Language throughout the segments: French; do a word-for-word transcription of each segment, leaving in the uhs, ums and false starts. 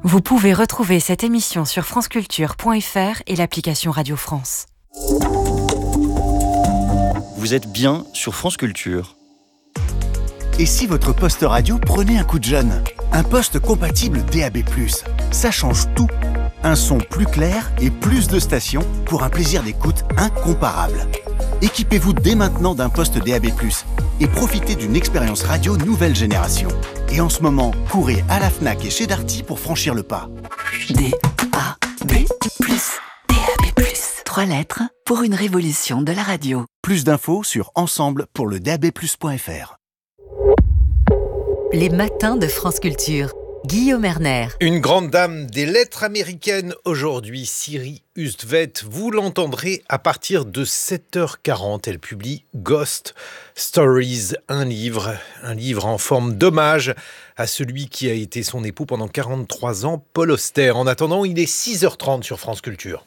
Vous pouvez retrouver cette émission sur franceculture point f r et l'application Radio France. Vous êtes bien sur France Culture. Et si votre poste radio prenait un coup de jeune ? Un poste compatible D A B plus. Ça change tout. Un son plus clair et plus de stations pour un plaisir d'écoute incomparable. Équipez-vous dès maintenant d'un poste D A B plus et profitez d'une expérience radio nouvelle génération. Et en ce moment, courez à la Fnac et chez Darty pour franchir le pas. D A B plus. D A B plus. Trois lettres pour une révolution de la radio. Plus d'infos sur ensemble pour le D A B plus point f r. Les matins de France Culture. Guillaume Erner. Une grande dame des lettres américaines aujourd'hui, Siri Hustvedt. Vous l'entendrez à partir de sept heures quarante. Elle publie Ghost Stories, un livre, un livre en forme d'hommage à celui qui a été son époux pendant quarante-trois ans, Paul Auster. En attendant, il est six heures trente sur France Culture.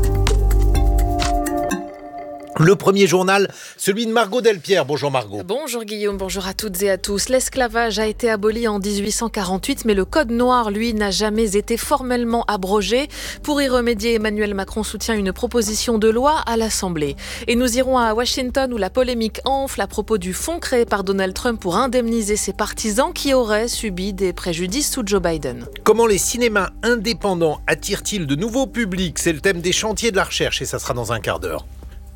Le premier journal, celui de Margot Delpierre. Bonjour Margot. Bonjour Guillaume, bonjour à toutes et à tous. L'esclavage a été aboli en dix-huit cent quarante-huit, mais le Code noir, lui, n'a jamais été formellement abrogé. Pour y remédier, Emmanuel Macron soutient une proposition de loi à l'Assemblée. Et nous irons à Washington où la polémique enfle à propos du fonds créé par Donald Trump pour indemniser ses partisans qui auraient subi des préjudices sous Joe Biden. Comment les cinémas indépendants attirent-ils de nouveaux publics ? C'est le thème des chantiers de la recherche et ça sera dans un quart d'heure.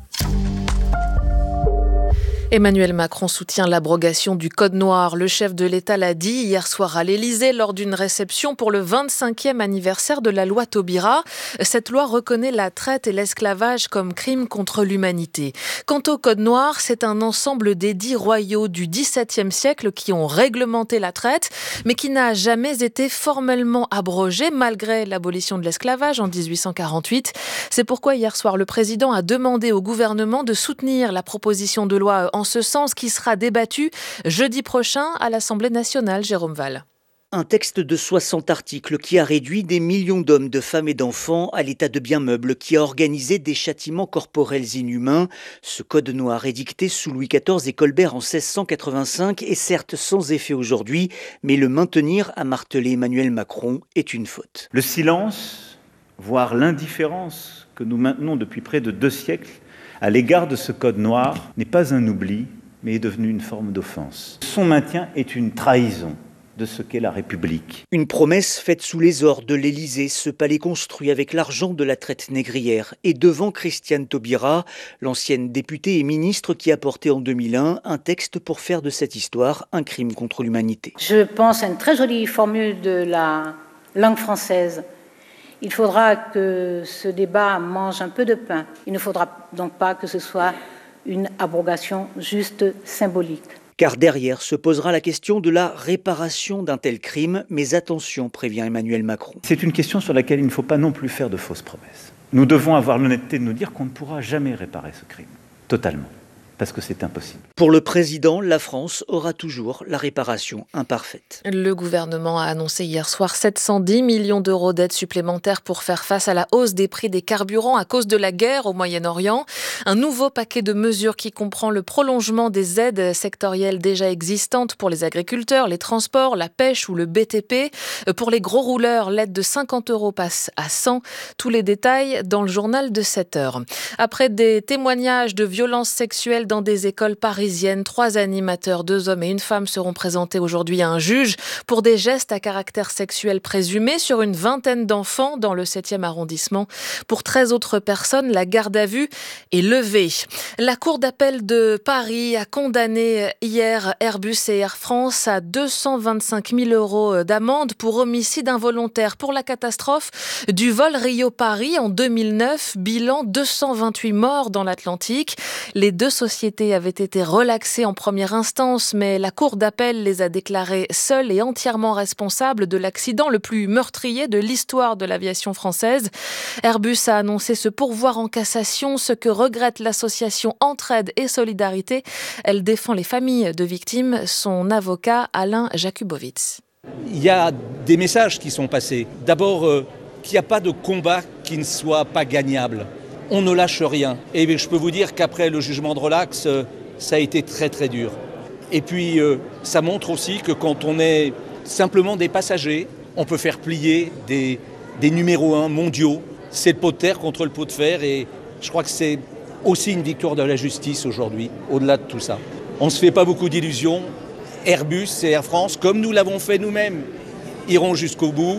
Emmanuel Macron soutient l'abrogation du Code noir. Le chef de l'État l'a dit hier soir à l'Élysée lors d'une réception pour le vingt-cinquième anniversaire de la loi Taubira. Cette loi reconnaît la traite et l'esclavage comme crimes contre l'humanité. Quant au Code noir, c'est un ensemble d'édits royaux du dix-septième siècle qui ont réglementé la traite, mais qui n'a jamais été formellement abrogé malgré l'abolition de l'esclavage en dix-huit cent quarante-huit. C'est pourquoi hier soir, le président a demandé au gouvernement de soutenir la proposition de loi en En ce sens qui sera débattu jeudi prochain à l'Assemblée nationale. Jérôme Val. Un texte de soixante articles qui a réduit des millions d'hommes, de femmes et d'enfants à l'état de biens meubles, qui a organisé des châtiments corporels inhumains. Ce code noir édicté sous Louis quatorze et Colbert en seize cent quatre-vingt-cinq est certes sans effet aujourd'hui, mais le maintenir, a martelé Emmanuel Macron, est une faute. Le silence, voire l'indifférence que nous maintenons depuis près de deux siècles à l'égard de ce code noir n'est pas un oubli, mais est devenu une forme d'offense. Son maintien est une trahison de ce qu'est la République. Une promesse faite sous les ors de l'Élysée, ce palais construit avec l'argent de la traite négrière, et devant Christiane Taubira, l'ancienne députée et ministre qui a porté en deux mille un un texte pour faire de cette histoire un crime contre l'humanité. Je pense à une très jolie formule de la langue française. Il faudra que ce débat mange un peu de pain. Il ne faudra donc pas que ce soit une abrogation juste symbolique. Car derrière se posera la question de la réparation d'un tel crime. Mais attention, prévient Emmanuel Macron. C'est une question sur laquelle il ne faut pas non plus faire de fausses promesses. Nous devons avoir l'honnêteté de nous dire qu'on ne pourra jamais réparer ce crime, totalement. Parce que c'est impossible. Pour le président, la France aura toujours la réparation imparfaite. Le gouvernement a annoncé hier soir sept cent dix millions d'euros d'aide supplémentaires pour faire face à la hausse des prix des carburants à cause de la guerre au Moyen-Orient. Un nouveau paquet de mesures qui comprend le prolongement des aides sectorielles déjà existantes pour les agriculteurs, les transports, la pêche ou le B T P. Pour les gros rouleurs, l'aide de cinquante euros passe à cent. Tous les détails dans le journal de sept heures. Après des témoignages de violences sexuelles dans des écoles parisiennes, trois animateurs, deux hommes et une femme seront présentés aujourd'hui à un juge pour des gestes à caractère sexuel présumés sur une vingtaine d'enfants dans le septième arrondissement. Pour treize autres personnes, la garde à vue est levée. La Cour d'appel de Paris a condamné hier Airbus et Air France à deux cent vingt-cinq mille euros d'amende pour homicide involontaire pour la catastrophe du vol Rio-Paris en deux mille neuf. Bilan deux cent vingt-huit morts dans l'Atlantique. Les deux sociétés avaient été relaxées en première instance, mais la Cour d'appel les a déclarées seules et entièrement responsables de l'accident le plus meurtrier de l'histoire de l'aviation française. Airbus a annoncé se pourvoir en cassation, ce que regrette l'association Entraide et Solidarité. Elle défend les familles de victimes. Son avocat, Alain Jakubowicz. Il y a des messages qui sont passés. D'abord, euh, qu'il n'y a pas de combat qui ne soit pas gagnable. On ne lâche rien. Et je peux vous dire qu'après le jugement de relax, ça a été très très dur. Et puis, euh, ça montre aussi que quand on est simplement des passagers. On peut faire plier des, des numéros un mondiaux. C'est le pot de terre contre le pot de fer et je crois que c'est aussi une victoire de la justice aujourd'hui, au-delà de tout ça. On ne se fait pas beaucoup d'illusions. Airbus et Air France, comme nous l'avons fait nous-mêmes, iront jusqu'au bout.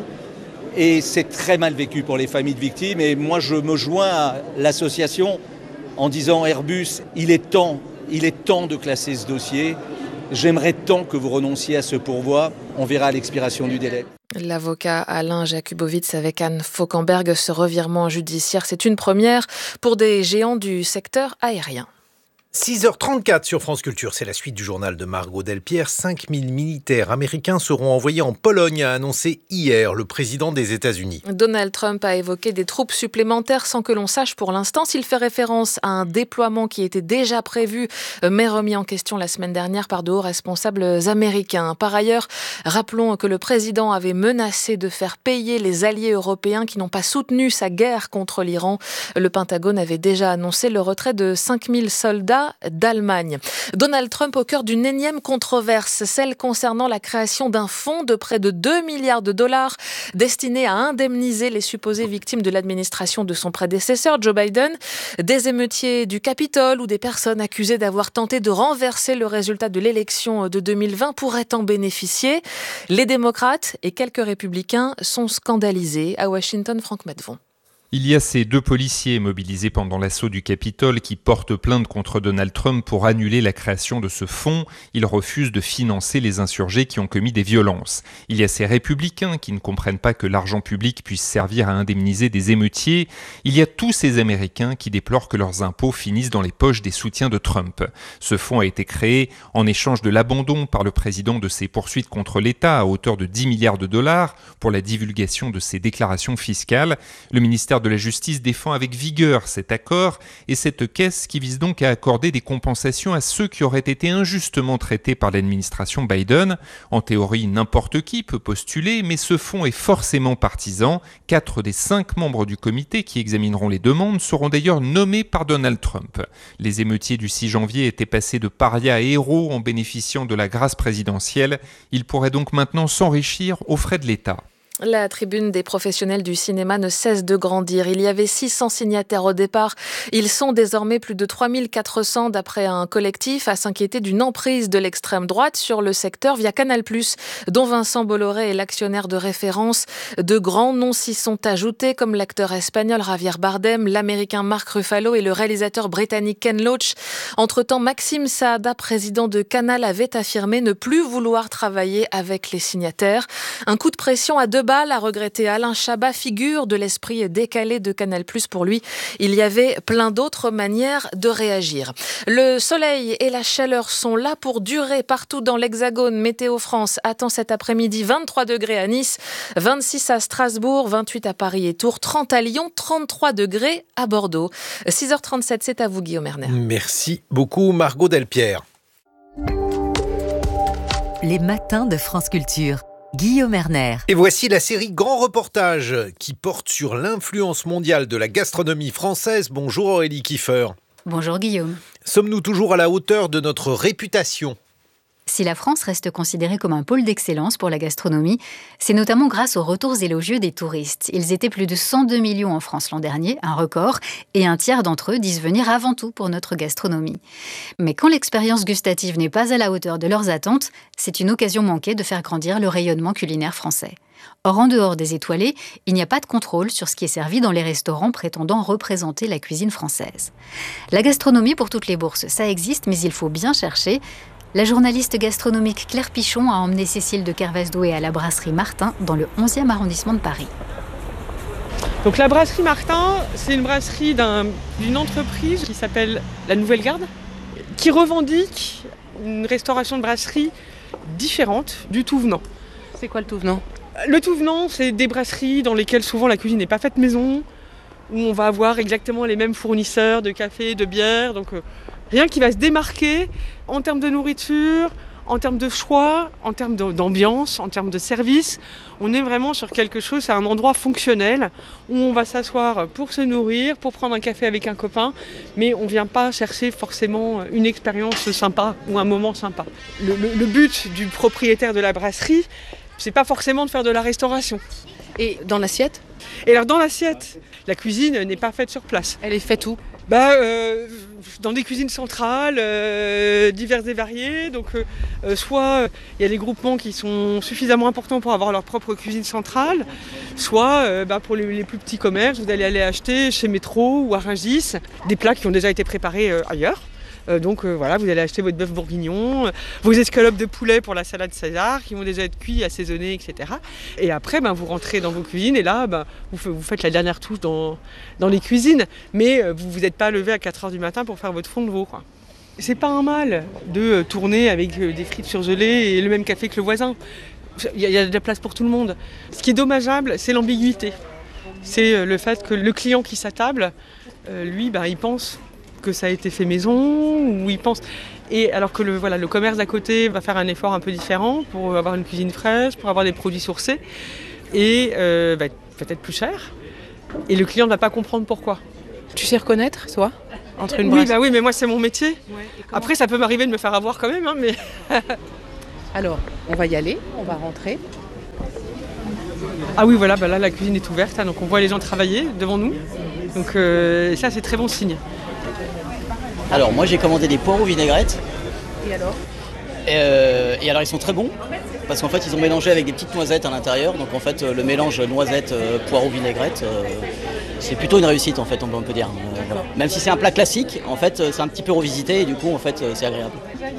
Et c'est très mal vécu pour les familles de victimes. Et moi, je me joins à l'association en disant Airbus, il est temps, il est temps de classer ce dossier. J'aimerais tant que vous renonciez à ce pourvoi. On verra à l'expiration du délai. L'avocat Alain Jakubowicz avec Anne Fauquemberg, ce revirement judiciaire, c'est une première pour des géants du secteur aérien. six heures trente-quatre sur France Culture, c'est la suite du journal de Margot Delpierre. cinq mille militaires américains seront envoyés en Pologne, a annoncé hier le président des États-Unis. Donald Trump a évoqué des troupes supplémentaires sans que l'on sache pour l'instant s'il fait référence à un déploiement qui était déjà prévu, mais remis en question la semaine dernière par de hauts responsables américains. Par ailleurs, rappelons que le président avait menacé de faire payer les alliés européens qui n'ont pas soutenu sa guerre contre l'Iran. Le Pentagone avait déjà annoncé le retrait de cinq mille soldats d'Allemagne. Donald Trump au cœur d'une énième controverse, celle concernant la création d'un fonds de près de deux milliards de dollars destiné à indemniser les supposées victimes de l'administration de son prédécesseur Joe Biden, des émeutiers du Capitole ou des personnes accusées d'avoir tenté de renverser le résultat de l'élection de deux mille vingt pourraient en bénéficier. Les démocrates et quelques républicains sont scandalisés. À Washington, Franck Medvon. Il y a ces deux policiers mobilisés pendant l'assaut du Capitole qui portent plainte contre Donald Trump pour annuler la création de ce fonds. Ils refusent de financer les insurgés qui ont commis des violences. Il y a ces républicains qui ne comprennent pas que l'argent public puisse servir à indemniser des émeutiers. Il y a tous ces Américains qui déplorent que leurs impôts finissent dans les poches des soutiens de Trump. Ce fonds a été créé en échange de l'abandon par le président de ses poursuites contre l'État à hauteur de dix milliards de dollars pour la divulgation de ses déclarations fiscales. Le ministère de la Justice défend avec vigueur cet accord et cette caisse qui vise donc à accorder des compensations à ceux qui auraient été injustement traités par l'administration Biden. En théorie, n'importe qui peut postuler, mais ce fonds est forcément partisan. Quatre des cinq membres du comité qui examineront les demandes seront d'ailleurs nommés par Donald Trump. Les émeutiers du six janvier étaient passés de parias à héros en bénéficiant de la grâce présidentielle. Ils pourraient donc maintenant s'enrichir aux frais de l'État. La tribune des professionnels du cinéma ne cesse de grandir. Il y avait six cents signataires au départ. Ils sont désormais plus de trois mille quatre cents d'après un collectif à s'inquiéter d'une emprise de l'extrême droite sur le secteur via Canal plus, dont Vincent Bolloré est l'actionnaire de référence. De grands noms s'y sont ajoutés comme l'acteur espagnol Javier Bardem, l'américain Mark Ruffalo et le réalisateur britannique Ken Loach. Entre-temps, Maxime Saada, président de Canal, avait affirmé ne plus vouloir travailler avec les signataires. Un coup de pression à deux balles, a regretté Alain Chabat, figure de l'esprit décalé de Canal plus. Pour lui, il y avait plein d'autres manières de réagir. Le soleil et la chaleur sont là pour durer partout dans l'Hexagone. Météo France attend cet après-midi vingt-trois degrés à Nice, vingt-six à Strasbourg, vingt-huit à Paris et Tours, trente à Lyon, trente-trois degrés à Bordeaux. six heures trente-sept, c'est à vous Guillaume Erner. Merci beaucoup Margot Delpierre. Les matins de France Culture. Guillaume Erner. Et voici la série Grand Reportage qui porte sur l'influence mondiale de la gastronomie française. Bonjour Aurélie Kiefer. Bonjour Guillaume. Sommes-nous toujours à la hauteur de notre réputation ? Si la France reste considérée comme un pôle d'excellence pour la gastronomie, c'est notamment grâce aux retours élogieux des touristes. Ils étaient plus de cent deux millions en France l'an dernier, un record, et un tiers d'entre eux disent venir avant tout pour notre gastronomie. Mais quand l'expérience gustative n'est pas à la hauteur de leurs attentes, c'est une occasion manquée de faire grandir le rayonnement culinaire français. Or, en dehors des étoilés, il n'y a pas de contrôle sur ce qui est servi dans les restaurants prétendant représenter la cuisine française. La gastronomie pour toutes les bourses, ça existe, mais il faut bien chercher. La journaliste gastronomique Claire Pichon a emmené Cécile de Kervasdoué à la brasserie Martin dans le onzième arrondissement de Paris. Donc la brasserie Martin, c'est une brasserie d'un, d'une entreprise qui s'appelle La Nouvelle Garde, qui revendique une restauration de brasserie différente du tout venant. C'est quoi le tout venant ? Le tout venant, c'est des brasseries dans lesquelles souvent la cuisine n'est pas faite maison, où on va avoir exactement les mêmes fournisseurs de café, de bière, donc euh, rien qui va se démarquer en termes de nourriture, en termes de choix, en termes de, d'ambiance, en termes de service. On est vraiment sur quelque chose, c'est un endroit fonctionnel où on va s'asseoir pour se nourrir, pour prendre un café avec un copain, mais on ne vient pas chercher forcément une expérience sympa ou un moment sympa. Le, le, le but du propriétaire de la brasserie, c'est pas forcément de faire de la restauration. Et dans l'assiette ? Et alors dans l'assiette, la cuisine n'est pas faite sur place. Elle est faite où ? Bah, euh, dans des cuisines centrales, euh, diverses et variées. Donc, euh, soit il y a des groupements qui sont suffisamment importants pour avoir leur propre cuisine centrale, soit euh, bah, pour les, les plus petits commerces, vous allez aller acheter chez Métro ou à Rungis des plats qui ont déjà été préparés euh, ailleurs. Euh, donc euh, voilà, vous allez acheter votre bœuf bourguignon, euh, vos escalopes de poulet pour la salade César qui vont déjà être cuits, assaisonnés, et cetera. Et après, ben, vous rentrez dans vos cuisines et là, ben, vous, vous faites la dernière touche dans, dans les cuisines. Mais euh, vous vous êtes pas levé à quatre heures du matin pour faire votre fond de veau, quoi. C'est pas un mal de euh, tourner avec euh, des frites surgelées et le même café que le voisin. Il y, y a de la place pour tout le monde. Ce qui est dommageable, c'est l'ambiguïté. C'est euh, le fait que le client qui s'attable, euh, lui, ben, il pense que ça a été fait maison, ou il pense... Et alors que le, voilà, le commerce d'à côté va faire un effort un peu différent pour avoir une cuisine fraîche, pour avoir des produits sourcés, et euh, bah, peut-être plus cher. Et le client ne va pas comprendre pourquoi. Tu sais reconnaître, toi, entre une oui, brasse... bah oui, mais moi c'est mon métier. Ouais, après, ça peut m'arriver de me faire avoir quand même, hein, mais... Alors, on va y aller, on va rentrer. Ah oui, voilà, bah là la cuisine est ouverte, hein, donc on voit les gens travailler devant nous. Donc euh, ça, c'est très bon signe. Alors moi j'ai commandé des poireaux vinaigrettes. Et alors euh, Et alors ils sont très bons parce qu'en fait ils ont mélangé avec des petites noisettes à l'intérieur. Donc en fait le mélange noisette, euh, poireaux, vinaigrette, euh, c'est plutôt une réussite en fait, on peut dire. Euh, voilà. Même si c'est un plat classique, en fait c'est un petit peu revisité et du coup en fait c'est agréable.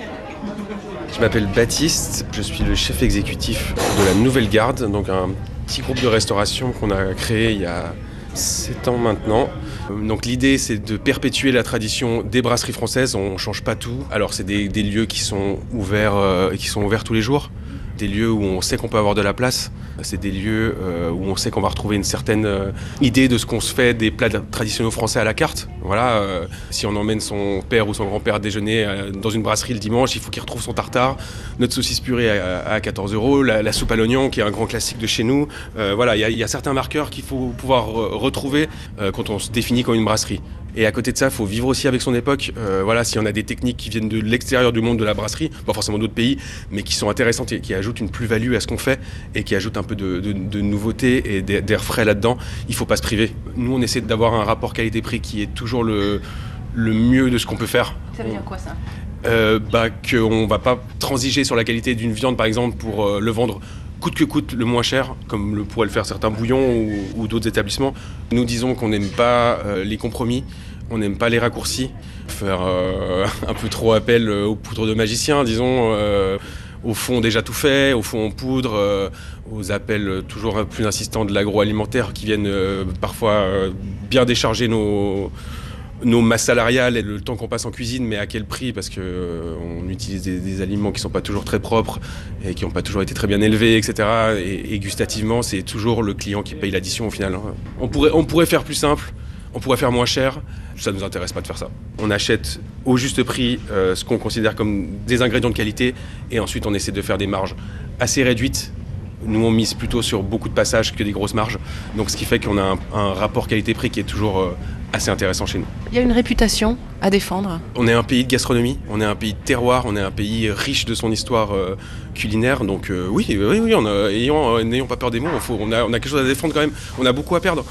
Je m'appelle Baptiste, je suis le chef exécutif de la Nouvelle Garde, donc un petit groupe de restauration qu'on a créé il y a sept ans maintenant. Donc l'idée c'est de perpétuer la tradition des brasseries françaises, on ne change pas tout. Alors c'est des, des lieux qui sont ouverts euh, qui sont ouverts tous les jours, des lieux où on sait qu'on peut avoir de la place. C'est des lieux euh, où on sait qu'on va retrouver une certaine euh, idée de ce qu'on se fait des plats traditionnels français à la carte. Voilà, euh, si on emmène son père ou son grand-père déjeuner euh, dans une brasserie le dimanche, il faut qu'il retrouve son tartare, notre saucisse purée à, à quatorze euros, la, la soupe à l'oignon qui est un grand classique de chez nous. Euh, voilà, il y, y a certains marqueurs qu'il faut pouvoir re- retrouver euh, quand on se définit comme une brasserie. Et à côté de ça, il faut vivre aussi avec son époque. Euh, voilà, si on a des techniques qui viennent de l'extérieur du monde de la brasserie, pas forcément d'autres pays, mais qui sont intéressantes et qui ajoutent une plus-value à ce qu'on fait et qui ajoutent un peu de, de, de nouveauté et d'air frais là-dedans, il ne faut pas se priver. Nous, on essaie d'avoir un rapport qualité-prix qui est toujours le, le mieux de ce qu'on peut faire. Ça veut dire quoi ça ? euh, bah, Qu'on ne va pas transiger sur la qualité d'une viande, par exemple, pour euh, le vendre coûte que coûte le moins cher, comme le pourraient le faire certains bouillons ou, ou d'autres établissements. Nous disons qu'on n'aime pas euh, les compromis, on n'aime pas les raccourcis, faire euh, un peu trop appel aux poudres de magicien, disons, euh, au fond déjà tout fait, au fond en poudre, euh, aux appels toujours plus insistants de l'agroalimentaire qui viennent euh, parfois euh, bien décharger nos... nos masses salariales et le temps qu'on passe en cuisine, mais à quel prix ? Parce qu'on euh, utilise des, des aliments qui ne sont pas toujours très propres et qui n'ont pas toujours été très bien élevés, et cetera. Et, et gustativement, c'est toujours le client qui paye l'addition au final. On pourrait, on pourrait faire plus simple, on pourrait faire moins cher, ça ne nous intéresse pas de faire ça. On achète au juste prix euh, ce qu'on considère comme des ingrédients de qualité et ensuite on essaie de faire des marges assez réduites. Nous, on mise plutôt sur beaucoup de passages que des grosses marges. Donc, ce qui fait qu'on a un, un rapport qualité-prix qui est toujours euh, assez intéressant chez nous. Il y a une réputation à défendre. On est un pays de gastronomie, on est un pays de terroir, on est un pays riche de son histoire euh, culinaire. Donc, euh, oui, oui, oui, on a, ayons, euh, n'ayons pas peur des mots. On, faut, on, a, on a quelque chose à défendre quand même. On a beaucoup à perdre.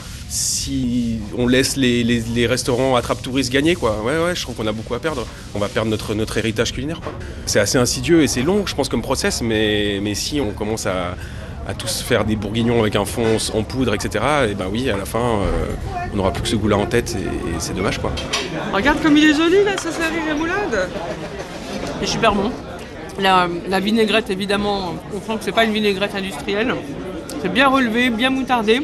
Si on laisse les, les, les restaurants attrape-touristes gagner, quoi. Ouais, ouais, je trouve qu'on a beaucoup à perdre. On va perdre notre, notre héritage culinaire, quoi. C'est assez insidieux et c'est long, je pense, comme process. Mais, mais si on commence à à tous faire des bourguignons avec un fond en poudre, et cetera. Et ben oui, à la fin, euh, on n'aura plus que ce goût-là en tête et, et c'est dommage, quoi. Regarde comme il est joli, là, ça servir rémoulade. C'est super bon. La, la vinaigrette, évidemment, on sent que c'est pas une vinaigrette industrielle. C'est bien relevé, bien moutardé.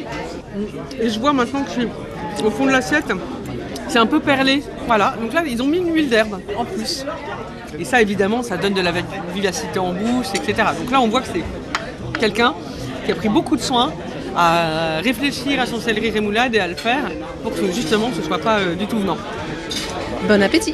Et je vois maintenant que je suis au fond de l'assiette, c'est un peu perlé. Voilà, donc là, ils ont mis une huile d'herbe en plus. Et ça, évidemment, ça donne de la vivacité en bouche, et cetera. Donc là, on voit que c'est quelqu'un qui a pris beaucoup de soin à réfléchir à son céleri rémoulade et à le faire pour que justement ce ne soit pas euh, du tout venant. Bon appétit.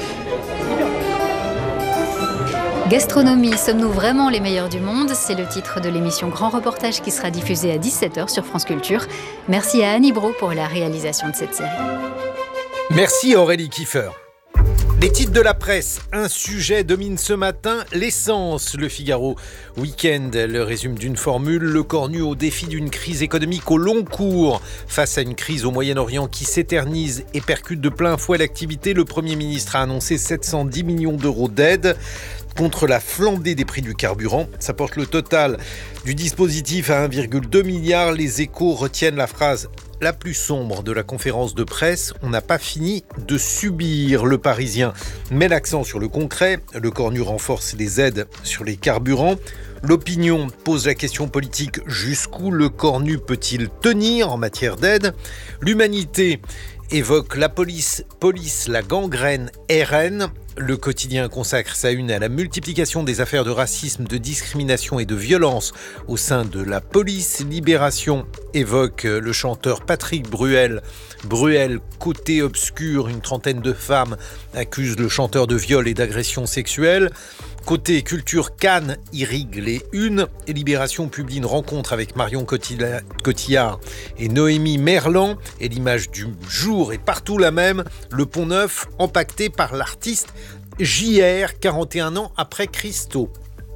Gastronomie, sommes-nous vraiment les meilleurs du monde ? C'est le titre de l'émission Grand Reportage qui sera diffusée à dix-sept heures sur France Culture. Merci à Annie Brault pour la réalisation de cette série. Merci Aurélie Kiefer. Les titres de la presse, un sujet domine ce matin, l'essence. Le Figaro Week-end le résume d'une formule, le corps nu au défi d'une crise économique au long cours. Face à une crise au Moyen-Orient qui s'éternise et percute de plein fouet l'activité, le Premier ministre a annoncé sept cent dix millions d'euros d'aide contre la flambée des prix du carburant. Ça porte le total du dispositif à un virgule deux milliard. Les Échos retiennent la phrase la plus sombre de la conférence de presse, on n'a pas fini de subir. Le Parisien met l'accent sur le concret, le corps nu renforce les aides sur les carburants. L'Opinion pose la question politique, jusqu'où le corps nu peut-il tenir en matière d'aide ? L'Humanité évoque la police, police, la gangrène R N. Le Quotidien consacre sa une à la multiplication des affaires de racisme, de discrimination et de violence au sein de la police. Libération évoque le chanteur Patrick Bruel. Bruel, côté obscur, une trentaine de femmes accusent le chanteur de viol et d'agression sexuelle. Côté culture, Cannes irrigue les unes. Et Libération publie une rencontre avec Marion Cotillard et Noémie Merlan. Et l'image du jour est partout la même. Le Pont Neuf empaqueté par l'artiste J R, quarante et un ans après Christo.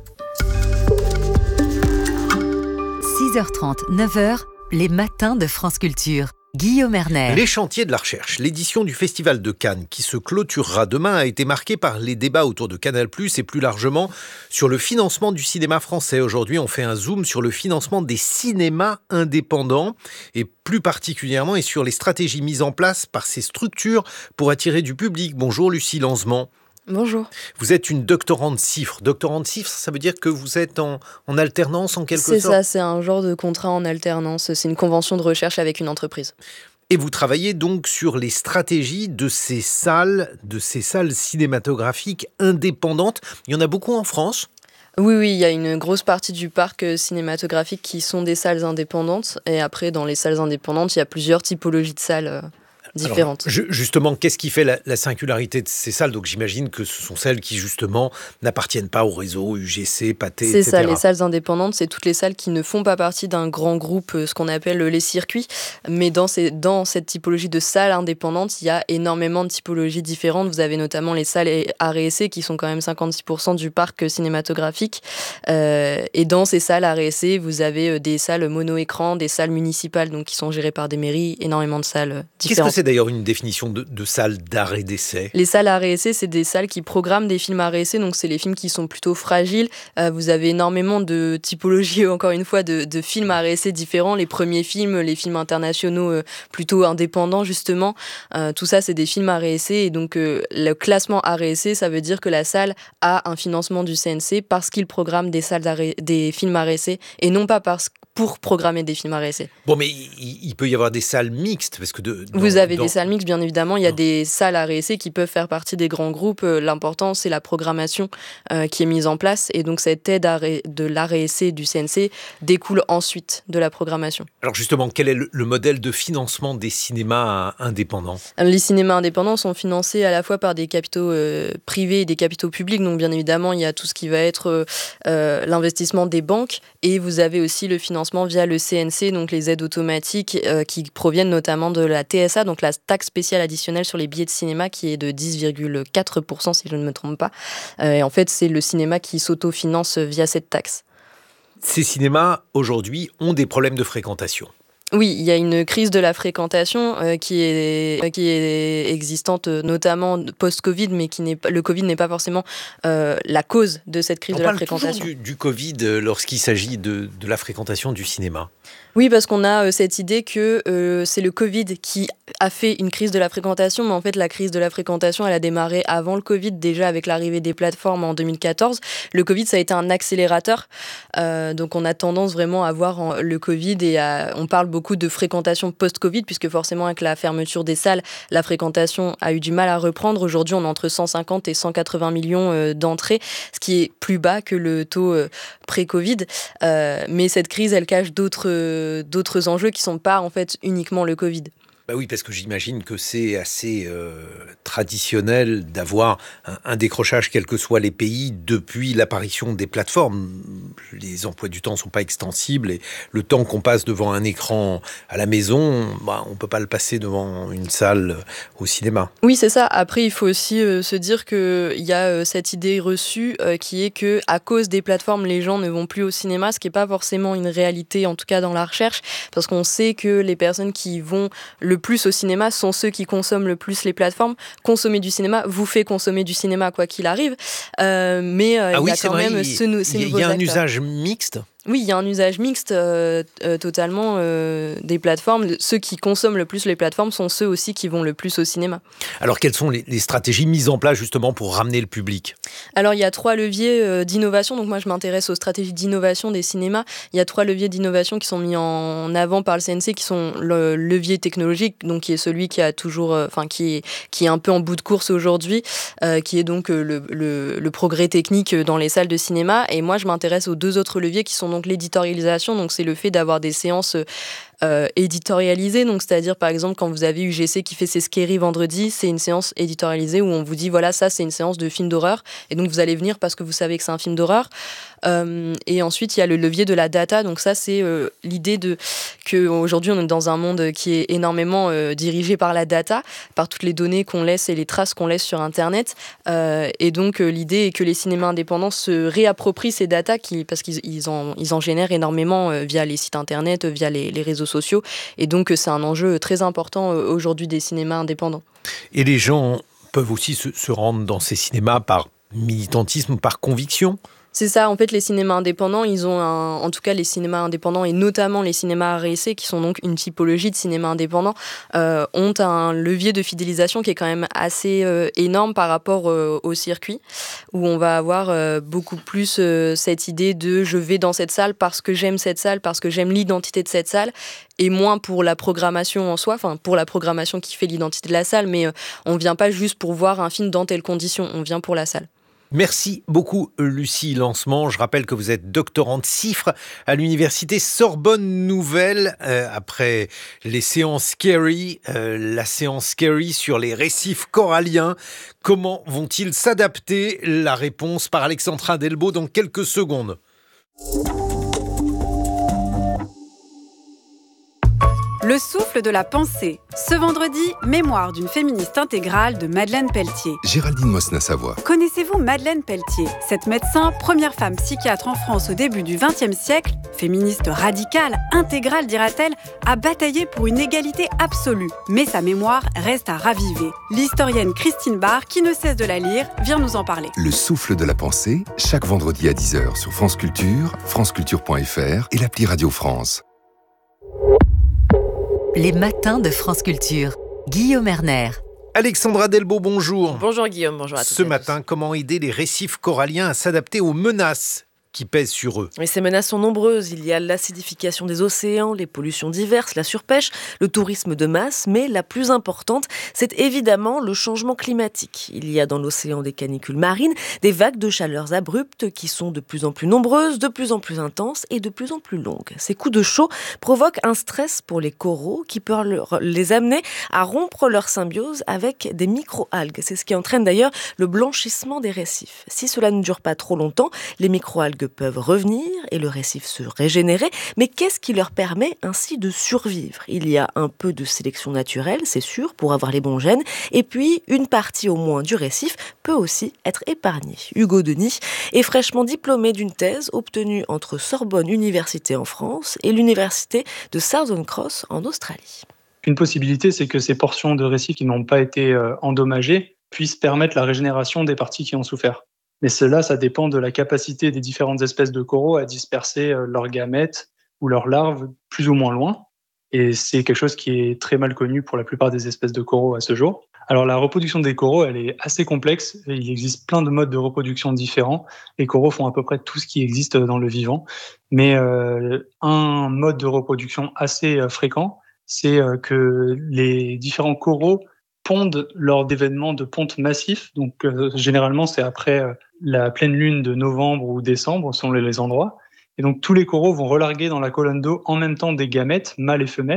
six heures trente, neuf heures, les matins de France Culture. Guillaume Erner. Les chantiers de la recherche. L'édition du Festival de Cannes, qui se clôturera demain, a été marquée par les débats autour de Canal plus, et plus largement sur le financement du cinéma français. Aujourd'hui, on fait un zoom sur le financement des cinémas indépendants, et plus particulièrement et sur les stratégies mises en place par ces structures pour attirer du public. Bonjour Lucie Lanzement. Bonjour. Vous êtes une doctorante CIFRE. Doctorante CIFRE, ça veut dire que vous êtes en, en alternance en quelque c'est sorte ? C'est ça, c'est un genre de contrat en alternance. C'est une convention de recherche avec une entreprise. Et vous travaillez donc sur les stratégies de ces salles, de ces salles cinématographiques indépendantes. Il y en a beaucoup en France ? Oui, oui, il y a une grosse partie du parc cinématographique qui sont des salles indépendantes. Et après, dans les salles indépendantes, il y a plusieurs typologies de salles différentes. Alors, justement, qu'est-ce qui fait la, la singularité de ces salles ? Donc j'imagine que ce sont celles qui justement n'appartiennent pas au réseau U G C, Pathé, c'est et cetera. C'est ça, les salles indépendantes, c'est toutes les salles qui ne font pas partie d'un grand groupe, ce qu'on appelle les circuits. Mais dans, ces, dans cette typologie de salles indépendantes, il y a énormément de typologies différentes. Vous avez notamment les salles arts et essais qui sont quand même cinquante-six pour cent du parc cinématographique. Euh, et dans ces salles arts et essais, vous avez des salles mono-écran, des salles municipales donc qui sont gérées par des mairies, énormément de salles différentes. Qu'est-ce que c'est d'ailleurs une définition de, de salle d'art et d'essai ? Les salles arts et essai, c'est des salles qui programment des films arts et essai, donc c'est les films qui sont plutôt fragiles. Euh, vous avez énormément de typologies, encore une fois, de, de films arts et essai différents. Les premiers films, les films internationaux euh, plutôt indépendants, justement. Euh, tout ça, c'est des films arts et essai. Et donc, euh, le classement arts et essai, ça veut dire que la salle a un financement du C N C parce qu'il programme des, salles des films arts et essai et non pas parce que pour programmer des films arts et essai. Bon, mais il, il peut y avoir des salles mixtes parce que de, dans, vous avez dans... des salles mixtes, bien évidemment. Il y a non. des salles arts et essai qui peuvent faire partie des grands groupes. L'important, c'est la programmation euh, qui est mise en place. Et donc, cette aide de l'art et essai du C N C découle ensuite de la programmation. Alors justement, quel est le, le modèle de financement des cinémas indépendants ? Les cinémas indépendants sont financés à la fois par des capitaux euh, privés et des capitaux publics. Donc, bien évidemment, il y a tout ce qui va être euh, l'investissement des banques. Et vous avez aussi le financement via le C N C, donc les aides automatiques euh, qui proviennent notamment de la T S A, donc la taxe spéciale additionnelle sur les billets de cinéma qui est de dix virgule quatre pour cent si je ne me trompe pas. Euh, et en fait, c'est le cinéma qui s'autofinance via cette taxe. Ces cinémas, aujourd'hui, ont des problèmes de fréquentation. Oui, il y a une crise de la fréquentation euh, qui est qui est existante notamment post-Covid, mais qui n'est pas, le Covid n'est pas forcément euh, la cause de cette crise On de la parle fréquentation. toujours du, du Covid lorsqu'il s'agit de, de la fréquentation du cinéma. Oui, parce qu'on a euh, cette idée que euh, c'est le Covid qui a fait une crise de la fréquentation, mais en fait la crise de la fréquentation, elle a démarré avant le Covid, déjà avec l'arrivée des plateformes en deux mille quatorze. Le Covid, ça a été un accélérateur, euh, donc on a tendance vraiment à voir en, le Covid et à, on parle beaucoup de fréquentation post-Covid, puisque forcément avec la fermeture des salles, la fréquentation a eu du mal à reprendre. Aujourd'hui, on est entre cent cinquante et cent quatre-vingts millions euh, d'entrées, ce qui est plus bas que le taux euh, pré-Covid. Euh, mais cette crise, elle cache d'autres, euh, d'autres enjeux qui ne sont pas en fait uniquement le Covid. Bah oui, parce que j'imagine que c'est assez euh, traditionnel d'avoir un, un décrochage, quels que soient les pays, depuis l'apparition des plateformes. Les emplois du temps ne sont pas extensibles et le temps qu'on passe devant un écran à la maison, bah, on ne peut pas le passer devant une salle au cinéma. Oui, c'est ça. Après, il faut aussi euh, se dire qu'il y a euh, cette idée reçue euh, qui est qu'à cause des plateformes, les gens ne vont plus au cinéma, ce qui n'est pas forcément une réalité, en tout cas dans la recherche, parce qu'on sait que les personnes qui vont le plus au cinéma sont ceux qui consomment le plus les plateformes. Consommer du cinéma vous fait consommer du cinéma quoi qu'il arrive, euh, mais euh, ah il oui, y a quand vrai, même il, ce, ces il nouveaux y a un acteurs. usage mixte. Oui, il y a un usage mixte euh, euh, totalement euh, des plateformes. Ceux qui consomment le plus les plateformes sont ceux aussi qui vont le plus au cinéma. Alors, quelles sont les, les stratégies mises en place justement pour ramener le public ? Alors, il y a trois leviers euh, d'innovation. Donc, moi, je m'intéresse aux stratégies d'innovation des cinémas. Il y a trois leviers d'innovation qui sont mis en avant par le C N C, qui sont le levier technologique, donc qui est celui qui a toujours, enfin, euh, qui est qui est un peu en bout de course aujourd'hui, euh, qui est donc euh, le, le, le progrès technique dans les salles de cinéma. Et moi, je m'intéresse aux deux autres leviers qui sont donc l'éditorialisation, donc c'est le fait d'avoir des séances euh, éditorialisées, donc c'est-à-dire par exemple quand vous avez U G C qui fait ses Scary vendredi, c'est une séance éditorialisée où on vous dit voilà, ça c'est une séance de film d'horreur et donc vous allez venir parce que vous savez que c'est un film d'horreur. Euh, et ensuite il y a le levier de la data, donc ça c'est euh, l'idée de qu'aujourd'hui on est dans un monde qui est énormément euh, dirigé par la data, par toutes les données qu'on laisse et les traces qu'on laisse sur internet, euh, et donc euh, l'idée est que les cinémas indépendants se réapproprient ces datas qui, parce qu'ils ils en, ils en génèrent énormément euh, via les sites internet, via les, les réseaux sociaux, et donc euh, c'est un enjeu très important euh, aujourd'hui des cinémas indépendants. Et les gens peuvent aussi se, se rendre dans ces cinémas par militantisme, par conviction ? C'est ça, en fait, les cinémas indépendants, ils ont un, en tout cas les cinémas indépendants et notamment les cinémas R S C, qui sont donc une typologie de cinéma indépendant, euh, ont un levier de fidélisation qui est quand même assez euh, énorme par rapport euh, au circuit, où on va avoir euh, beaucoup plus euh, cette idée de je vais dans cette salle parce que j'aime cette salle, parce que j'aime l'identité de cette salle, et moins pour la programmation en soi, enfin pour la programmation qui fait l'identité de la salle, mais euh, on vient pas juste pour voir un film dans telles conditions, on vient pour la salle. Merci beaucoup Lucie Lancement. Je rappelle que vous êtes doctorante cifre à l'université Sorbonne Nouvelle. Euh, après les séances Scary, euh, la séance Scary sur les récifs coralliens. Comment vont-ils s'adapter ? La réponse par Alexandra Delbo dans quelques secondes. Le souffle de la pensée. Ce vendredi, mémoire d'une féministe intégrale de Madeleine Pelletier. Géraldine Mosna-Savoie. Connaissez-vous Madeleine Pelletier ? Cette médecin, première femme psychiatre en France au début du vingtième siècle, féministe radicale, intégrale dira-t-elle, a bataillé pour une égalité absolue. Mais sa mémoire reste à raviver. L'historienne Christine Barr, qui ne cesse de la lire, vient nous en parler. Le souffle de la pensée, chaque vendredi à dix heures sur France Culture, franceculture point f r et l'appli Radio France. Les matins de France Culture. Guillaume Erner. Alexandra Delbo, bonjour. Bonjour Guillaume, bonjour à tous. Ce matin, comment aider les récifs coralliens à s'adapter aux menaces qui pèsent sur eux. Et ces menaces sont nombreuses. Il y a l'acidification des océans, les pollutions diverses, la surpêche, le tourisme de masse, mais la plus importante, c'est évidemment le changement climatique. Il y a dans l'océan des canicules marines, des vagues de chaleurs abruptes qui sont de plus en plus nombreuses, de plus en plus intenses et de plus en plus longues. Ces coups de chaud provoquent un stress pour les coraux qui peut les amener à rompre leur symbiose avec des micro-algues. C'est ce qui entraîne d'ailleurs le blanchissement des récifs. Si cela ne dure pas trop longtemps, les micro-algues peuvent revenir et le récif se régénérer, mais qu'est-ce qui leur permet ainsi de survivre ? Il y a un peu de sélection naturelle, c'est sûr, pour avoir les bons gènes, et puis une partie au moins du récif peut aussi être épargnée. Hugo Denis est fraîchement diplômé d'une thèse obtenue entre Sorbonne Université en France et l'université de Southern Cross en Australie. Une possibilité, c'est que ces portions de récifs qui n'ont pas été euh, endommagées puissent permettre la régénération des parties qui ont souffert. Mais cela, ça dépend de la capacité des différentes espèces de coraux à disperser leurs gamètes ou leurs larves plus ou moins loin. Et c'est quelque chose qui est très mal connu pour la plupart des espèces de coraux à ce jour. Alors la reproduction des coraux, elle est assez complexe. Et il existe plein de modes de reproduction différents. Les coraux font à peu près tout ce qui existe dans le vivant. Mais euh, un mode de reproduction assez fréquent, c'est que les différents coraux pondent lors d'événements de ponte massifs. Donc, euh, généralement, c'est après euh, la pleine lune de novembre ou décembre, selon les endroits. Et donc, tous les coraux vont relarguer dans la colonne d'eau en même temps des gamètes, mâles et femelles,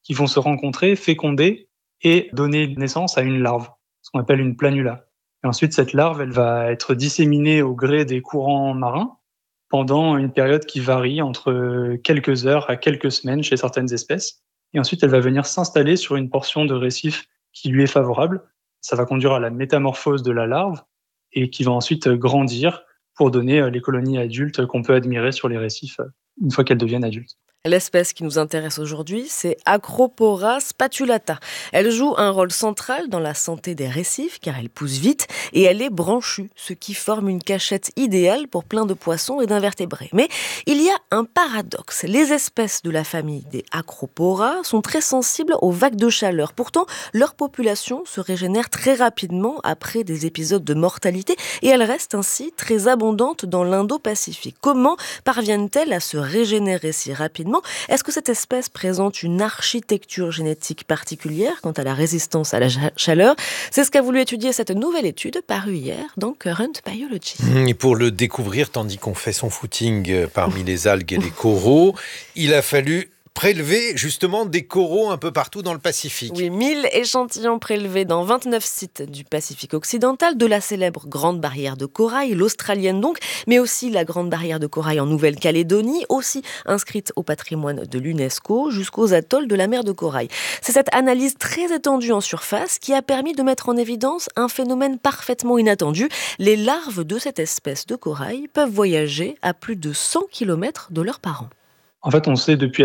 qui vont se rencontrer, féconder et donner naissance à une larve, ce qu'on appelle une planula. Et ensuite, cette larve, elle va être disséminée au gré des courants marins pendant une période qui varie entre quelques heures à quelques semaines chez certaines espèces. Et ensuite, elle va venir s'installer sur une portion de récif qui lui est favorable. Ça va conduire à la métamorphose de la larve et qui va ensuite grandir pour donner les colonies adultes qu'on peut admirer sur les récifs une fois qu'elles deviennent adultes. L'espèce qui nous intéresse aujourd'hui, c'est Acropora spatulata. Elle joue un rôle central dans la santé des récifs car elle pousse vite et elle est branchue, ce qui forme une cachette idéale pour plein de poissons et d'invertébrés. Mais il y a un paradoxe. Les espèces de la famille des Acropora sont très sensibles aux vagues de chaleur. Pourtant, leur population se régénère très rapidement après des épisodes de mortalité et elles restent ainsi très abondantes dans l'Indo-Pacifique. Comment parviennent-elles à se régénérer si rapidement ? Est-ce que cette espèce présente une architecture génétique particulière quant à la résistance à la chaleur ? C'est ce qu'a voulu étudier cette nouvelle étude parue hier dans Current Biology. Et pour le découvrir, tandis qu'on fait son footing parmi les algues et les coraux, il a fallu prélever justement des coraux un peu partout dans le Pacifique. Oui, mille échantillons prélevés dans vingt-neuf sites du Pacifique occidental, de la célèbre Grande Barrière de Corail, l'australienne donc, mais aussi la Grande Barrière de Corail en Nouvelle-Calédonie, aussi inscrite au patrimoine de l'UNESCO, jusqu'aux atolls de la mer de Corail. C'est cette analyse très étendue en surface qui a permis de mettre en évidence un phénomène parfaitement inattendu. Les larves de cette espèce de corail peuvent voyager à plus de cent kilomètres de leurs parents. En fait, on sait depuis